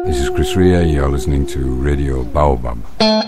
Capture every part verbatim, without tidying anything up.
This is Chris Rea, you're listening to Radio Baobab.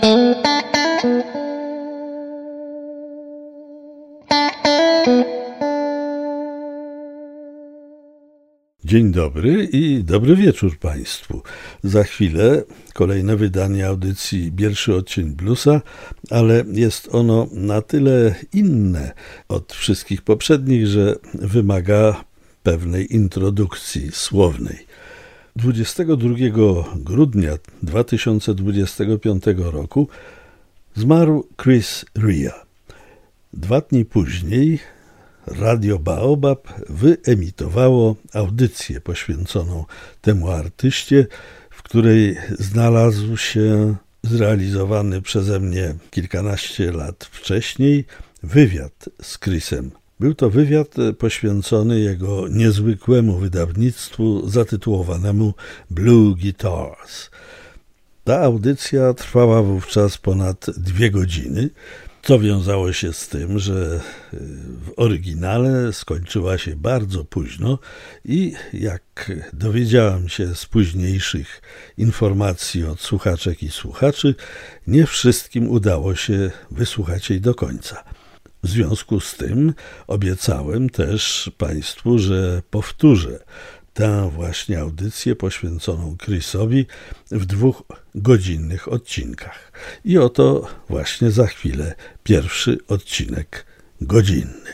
Dzień dobry i dobry wieczór Państwu. Za chwilę kolejne wydanie audycji Pierwszy odcień bluesa, ale jest ono na tyle inne od wszystkich poprzednich, że wymaga pewnej introdukcji słownej. dwudziestego drugiego grudnia dwa tysiące dwudziestego piątego roku zmarł Chris Rea. Dwa dni później Radio Baobab wyemitowało audycję poświęconą temu artyście, w której znalazł się zrealizowany przeze mnie kilkanaście lat wcześniej wywiad z Chrisem. Był to wywiad poświęcony jego niezwykłemu wydawnictwu zatytułowanemu Blue Guitars. Ta audycja trwała wówczas ponad dwie godziny, co wiązało się z tym, że w oryginale skończyła się bardzo późno i jak dowiedziałem się z późniejszych informacji od słuchaczek i słuchaczy, nie wszystkim udało się wysłuchać jej do końca. W związku z tym obiecałem też Państwu, że powtórzę tę właśnie audycję poświęconą Chrisowi w dwóch godzinnych odcinkach. I oto właśnie za chwilę pierwszy odcinek godzinny.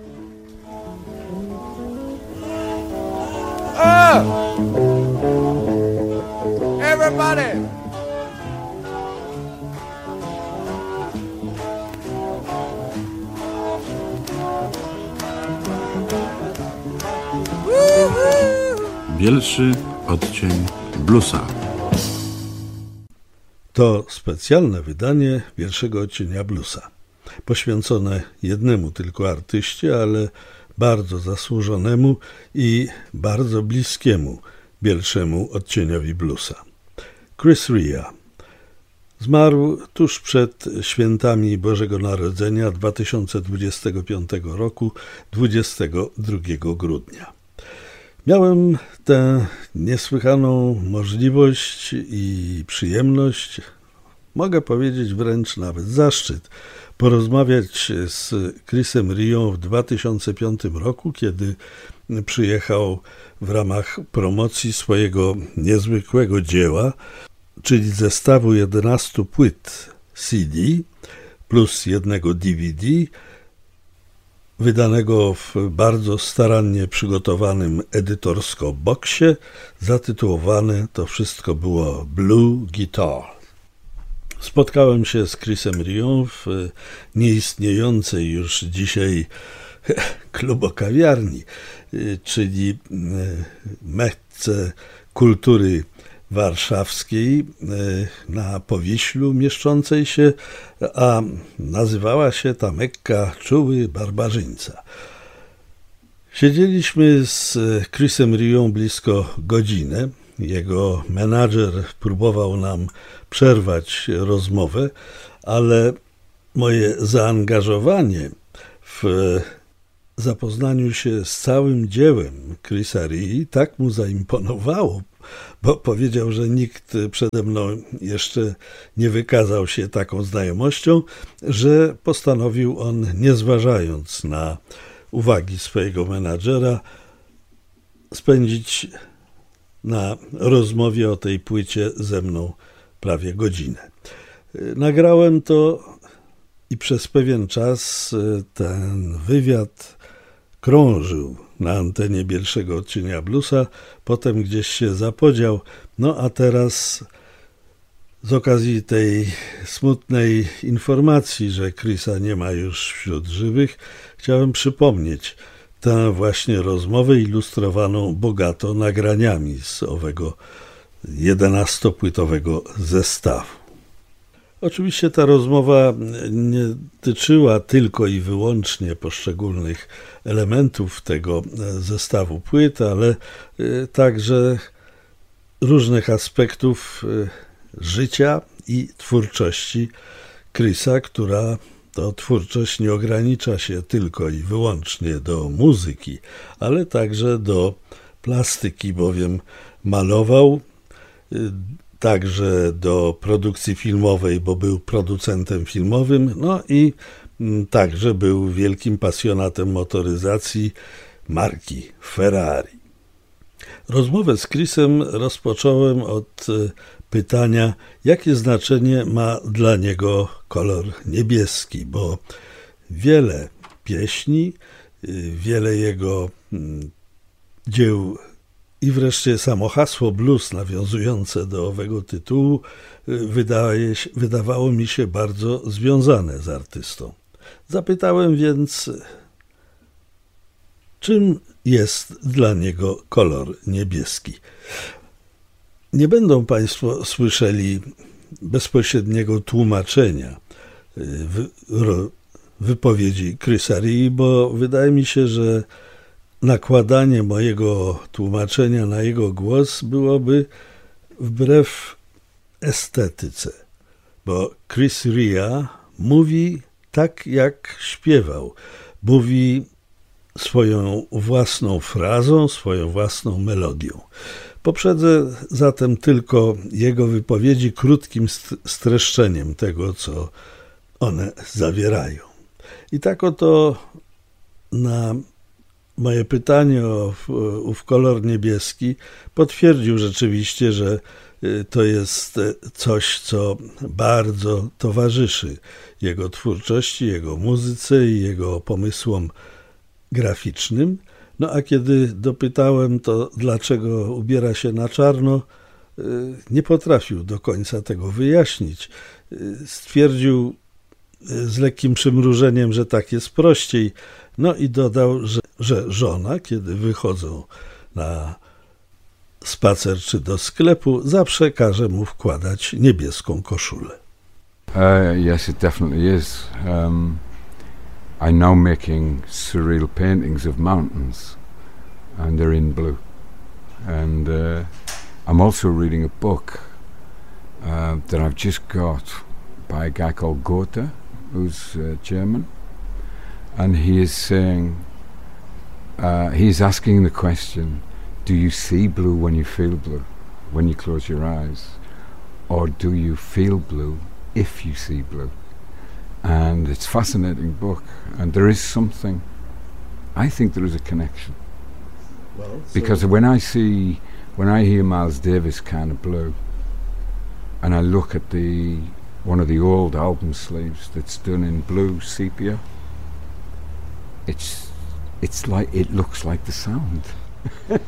Oh! Everybody! Pierwszy odcień bluesa. To specjalne wydanie pierwszego odcienia bluesa, poświęcone jednemu tylko artyście, ale bardzo zasłużonemu i bardzo bliskiemu pierwszemu odcieniowi bluesa. Chris Rea zmarł tuż przed świętami Bożego Narodzenia dwa tysiące dwudziestego piątego roku, dwudziestego drugiego grudnia. Miałem tę niesłychaną możliwość i przyjemność, mogę powiedzieć wręcz nawet zaszczyt, porozmawiać z Chrisem Reą w dwa tysiące piątym roku, kiedy przyjechał w ramach promocji swojego niezwykłego dzieła, czyli zestawu jedenastu płyt C D plus jednego D V D, wydanego w bardzo starannie przygotowanym edytorsko boksie, zatytułowane to wszystko było Blue Guitar. Spotkałem się z Chrisem Reą w nieistniejącej już dzisiaj klubokawiarni, czyli Mecce Kultury Warszawskiej na Powiślu mieszczącej się, a nazywała się ta Mekka Czuły Barbarzyńca. Siedzieliśmy z Chrisem Reą blisko godzinę. Jego menadżer próbował nam przerwać rozmowę, ale moje zaangażowanie w zapoznaniu się z całym dziełem Chrisa Rea tak mu zaimponowało, bo powiedział, że nikt przede mną jeszcze nie wykazał się taką znajomością, że postanowił on, nie zważając na uwagi swojego menadżera, spędzić na rozmowie o tej płycie ze mną prawie godzinę. Nagrałem to i przez pewien czas ten wywiad krążył na antenie pierwszego odcienia bluesa, potem gdzieś się zapodział, no a teraz z okazji tej smutnej informacji, że Chrisa nie ma już wśród żywych, chciałem przypomnieć tę właśnie rozmowę ilustrowaną bogato nagraniami z owego jedenastopłytowego zestawu. Oczywiście ta rozmowa nie dotyczyła tylko i wyłącznie poszczególnych elementów tego zestawu płyt, ale także różnych aspektów życia i twórczości Chrisa, która to twórczość nie ogranicza się tylko i wyłącznie do muzyki, ale także do plastyki, bowiem malował także do produkcji filmowej, bo był producentem filmowym, no i także był wielkim pasjonatem motoryzacji marki Ferrari. Rozmowę z Chrisem rozpocząłem od pytania, jakie znaczenie ma dla niego kolor niebieski, bo wiele pieśni, wiele jego dzieł i wreszcie samo hasło blues nawiązujące do owego tytułu wydaje się, wydawało mi się bardzo związane z artystą. Zapytałem więc, czym jest dla niego kolor niebieski. Nie będą Państwo słyszeli bezpośredniego tłumaczenia wypowiedzi Chrisa Rii, bo wydaje mi się, że nakładanie mojego tłumaczenia na jego głos byłoby wbrew estetyce, bo Chris Ria mówi tak, jak śpiewał. Mówi swoją własną frazą, swoją własną melodią. Poprzedzę zatem tylko jego wypowiedzi krótkim streszczeniem tego, co one zawierają. I tak oto na moje pytanie o ów kolor niebieski potwierdził rzeczywiście, że to jest coś, co bardzo towarzyszy jego twórczości, jego muzyce i jego pomysłom graficznym. No a kiedy dopytałem to, dlaczego ubiera się na czarno, nie potrafił do końca tego wyjaśnić. Stwierdził z lekkim przymrużeniem, że tak jest prościej. No i dodał, że, że żona, kiedy wychodzą na spacer czy do sklepu, zawsze każe mu wkładać niebieską koszulę. Uh, yes, it definitely is. Um, I'm now making surreal paintings of mountains, and they're in blue. And uh, I'm also reading a book uh, that I've just got by a guy called Goethe, who's uh, German. And he is saying, uh, he's asking the question, do you see blue when you feel blue, when you close your eyes? Or do you feel blue if you see blue? And it's a fascinating book. And there is something, I think there is a connection. Well, so because when I see, when I hear Miles Davis kind of blue, and I look at the one of the old album sleeves that's done in blue sepia, it's it's like, it looks like the sound.